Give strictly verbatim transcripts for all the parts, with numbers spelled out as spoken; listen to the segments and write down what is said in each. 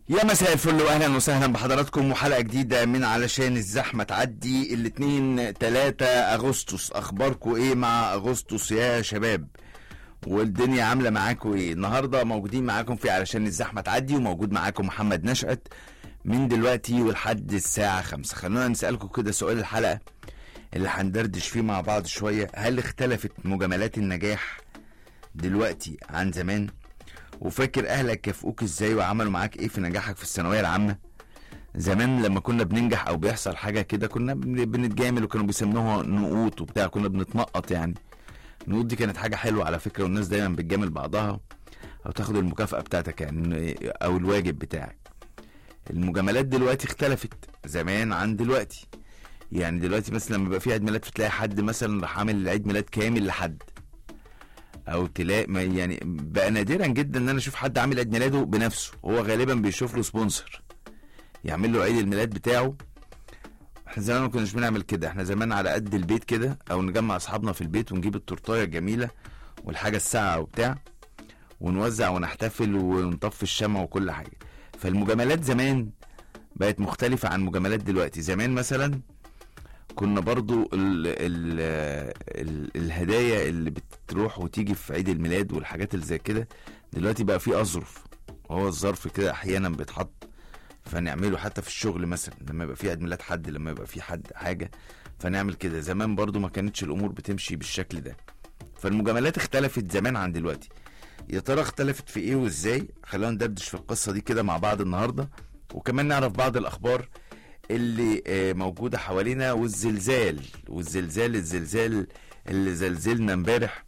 يا مساء الفل واهلا وسهلا بحضراتكم وحلقه جديده من علشان الزحمه تعدي. الاثنين تلاتة اغسطس، اخباركم ايه مع اغسطس يا شباب؟ والدنيا عامله معاكم ايه؟ النهارده موجودين معاكم في علشان الزحمه تعدي، وموجود معاكم محمد نشأت من دلوقتي ولحد الساعه خمسة. خلونا نسالكم كده سؤال الحلقه اللي هندردش فيه مع بعض شويه. هل اختلفت مجاملات النجاح دلوقتي عن زمان؟ وفاكر اهلك كافئوك ازاي وعملوا معاك ايه في نجاحك في الثانويه العامه؟ زمان لما كنا بننجح او بيحصل حاجه كده كنا بنتجامل، وكانوا بيسموها نقوط وبتاع، كنا بنتنقط. يعني النقوط دي كانت حاجه حلوه على فكره، والناس دايما بتجامل بعضها او تاخد المكافاه بتاعتك يعني او الواجب بتاعك. المجاملات دلوقتي اختلفت زمان عن دلوقتي. يعني دلوقتي مثلا لما يبقى في عيد ميلاد تلاقي حد مثلا راح عامل عيد ميلاد كامل لحد، او تلاقي ما يعني بقى نادرا جدا ان انا اشوف حد عامل عيد ميلاده بنفسه. هو غالبا بيشوف له سبونسر يعمل له عيد الميلاد بتاعه. احنا زمان ما كناش بنعمل كده، احنا زمان على قد البيت كده، او نجمع اصحابنا في البيت ونجيب التورتايه الجميله والحاجه الساعه وبتاع ونوزع ونحتفل ونطفي الشمع وكل حاجه. فالمجاملات زمان بقت مختلفه عن مجاملات دلوقتي. زمان مثلا كنا برضو ال ال ال الهدايا اللي بتروح وتيجي في عيد الميلاد والحاجات اللي زي كده دلوقتي بقى فيه أظرف، وهو الظرف كده احيانا بيتحط فنعمله. حتى في الشغل مثلا لما يبقى فيه عيد ميلاد حد، لما يبقى فيه حد حاجة فنعمل كده. زمان برضو ما كانتش الامور بتمشي بالشكل ده، فالمجاملات اختلفت زمان عن دلوقتي. يا ترى اختلفت في ايه وازاي؟ خلونا ندردش في القصة دي كده مع بعض النهاردة، وكمان نعرف بعض الاخبار اللي موجودة حوالينا. والزلزال والزلزال الزلزال اللي زلزلنا امبارح،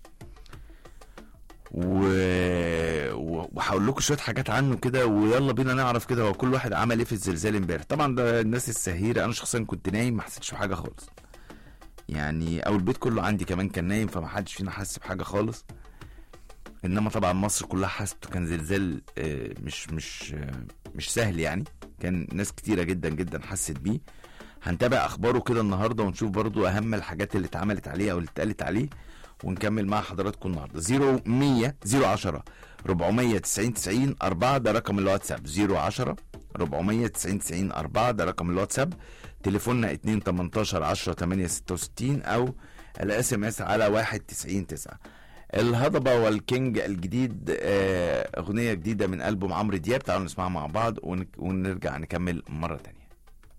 وهقول لكم شوية حاجات عنه كده، ويلا بينا نعرف كده هو كل واحد عمل ايه في الزلزال امبارح. طبعا ده الناس السهيرة، انا شخصيا كنت نايم ما حسيتش بحاجة خالص يعني، او البيت كله عندي كمان كان نايم، فما حدش فينا حس بحاجة خالص. انما طبعا مصر كلها حست. كان زلزال مش مش مش سهل يعني، كان ناس كتيرة جدا جدا حست بيه. هنتابع اخباره كده النهارده ونشوف برضو اهم الحاجات اللي اتعملت عليه او اللي اتقالت عليه، ونكمل مع حضراتكم النهارده. صفر مية صفر عشرة أربعمية تسعين تسعين أربعة ده رقم الواتساب. صفر عشرة أربعمية تسعين تسعين أربعة ده رقم الواتساب. تليفوننا اتنين تمنتاشر عشرة تمانية ستة وستين، او الاس ام اس على واحد تسعين تسعة. الهضبة والكينج الجديد، اغنية جديدة من ألبوم عمرو دياب، تعالوا نسمعها مع بعض ونرجع نكمل مرة تانية.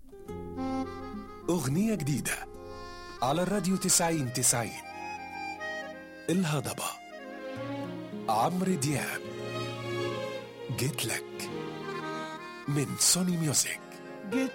أغنية جديدة على الراديو تسعين تسعين. الهضبة، عمرو دياب، جيت لك من سوني ميوزك.